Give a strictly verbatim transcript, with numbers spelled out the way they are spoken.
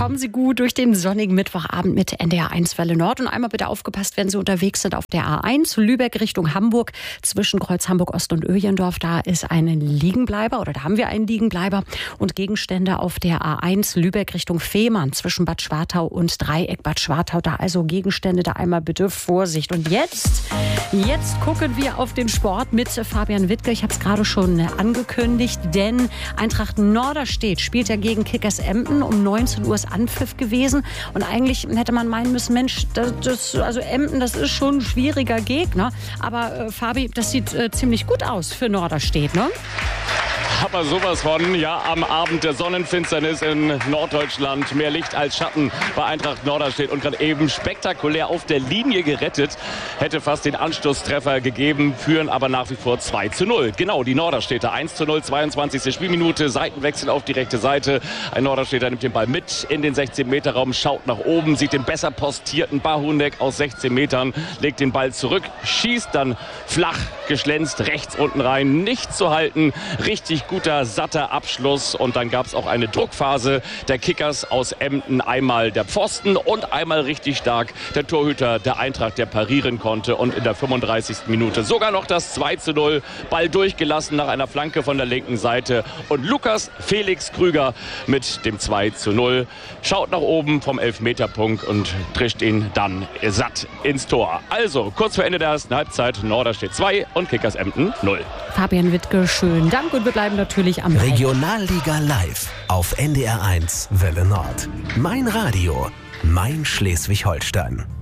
Kommen Sie gut durch den sonnigen Mittwochabend mit N D R eins Welle Nord. Und einmal bitte aufgepasst, wenn Sie unterwegs sind auf der A eins, Lübeck Richtung Hamburg, zwischen Kreuz Hamburg Ost und Öjendorf. Da ist ein Liegenbleiber oder da haben wir einen Liegenbleiber. Und Gegenstände auf der A eins, Lübeck Richtung Fehmarn, zwischen Bad Schwartau und Dreieck Bad Schwartau. Da also Gegenstände, da einmal bitte Vorsicht. Und jetzt, jetzt gucken wir auf den Sport mit Fabian Wittke. Ich habe es gerade schon angekündigt, denn Eintracht Norderstedt spielt ja gegen Kickers Emden. Um neunzehn Uhr ist Anpfiff gewesen. Und eigentlich hätte man meinen müssen, Mensch, das, das, also Emden, das ist schon ein schwieriger Gegner. Aber äh, Fabi, das sieht äh, ziemlich gut aus für Norderstedt, ne? Aber sowas von, ja, am Abend der Sonnenfinsternis in Norddeutschland. Mehr Licht als Schatten bei Eintracht Norderstedt und gerade eben spektakulär auf der Linie gerettet. Hätte fast den Anstoßtreffer gegeben, führen aber nach wie vor zwei zu null. Genau, die Norderstädter eins zu null, zweiundzwanzigste Spielminute, Seitenwechsel auf die rechte Seite. Ein Norderstädter nimmt den Ball mit in den sechzehn Meter Raum, schaut nach oben, sieht den besser postierten Bahunek aus sechzehn Metern, legt den Ball zurück, schießt dann flach geschlänzt rechts unten rein, nicht zu halten, richtig guter, satter Abschluss und dann gab es auch eine Druckphase der Kickers aus Emden. Einmal der Pfosten und einmal richtig stark der Torhüter der Eintracht, der parieren konnte und in der fünfunddreißigsten Minute sogar noch das zwei zu null. Ball durchgelassen nach einer Flanke von der linken Seite und Lukas Felix Krüger mit dem zwei zu null schaut nach oben vom Elfmeterpunkt und trischt ihn dann satt ins Tor. Also kurz vor Ende der ersten Halbzeit Norderstedt zwei und Kickers Emden null. Fabian Wittke, schönen Dank und wir bleiben natürlich am Ball. Regionalliga live auf N D R eins Welle Nord. Mein Radio, mein Schleswig-Holstein.